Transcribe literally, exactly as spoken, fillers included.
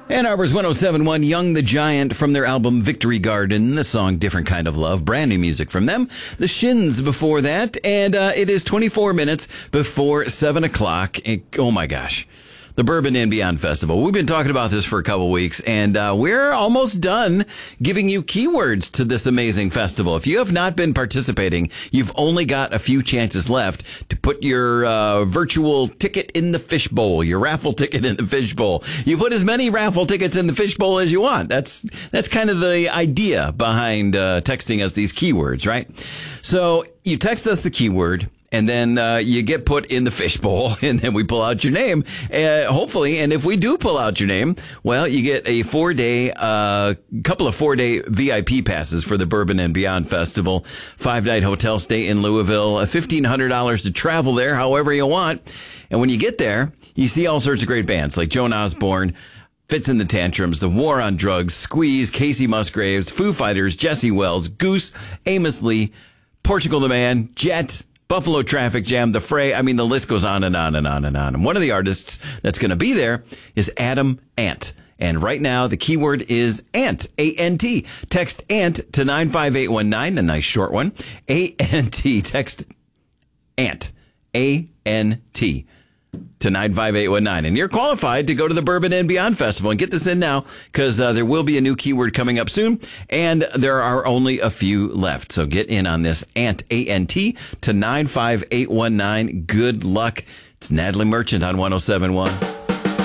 Ann Arbor's one oh seven point one, Young the Giant, from their album Victory Garden, the song Different Kind of Love, brand new music from them. The Shins before that, and uh, it is twenty-four minutes before seven o'clock. It, oh my gosh. The Bourbon and Beyond Festival. We've been talking about this for a couple weeks, and uh, we're almost done giving you keywords to this amazing festival. If you have not been participating, you've only got a few chances left to put your uh, virtual ticket in the fishbowl, your raffle ticket in the fishbowl. You put as many raffle tickets in the fishbowl as you want. That's that's kind of the idea behind uh, texting us these keywords, right? So you text us the keyword, and then uh, you get put in the fishbowl, and then we pull out your name, uh, hopefully. And if we do pull out your name, well, you get a four-day, uh, couple of four-day V I P passes for the Bourbon and Beyond Festival, five-night hotel stay in Louisville, fifteen hundred dollars to travel there however you want. And when you get there, you see all sorts of great bands like Joan Osborne, Fits in the Tantrums, The War on Drugs, Squeeze, Casey Musgraves, Foo Fighters, Jesse Wells, Goose, Amos Lee, Portugal the Man, Jet, Buffalo Traffic Jam, The Fray. I mean, the list goes on and on and on and on. And one of the artists that's going to be there is Adam Ant. And right now, the keyword is Ant, A N T. Text Ant to nine five eight one nine, a nice short one. A N T. Text Ant, A N T, to nine five eight one nine. And you're qualified to go to the Bourbon and Beyond Festival. And get this in now, because uh, there will be a new keyword coming up soon, and there are only a few left. So get in on this. Ant, A N T, to nine five eight one nine. Good luck. It's Natalie Merchant on one oh seven point one.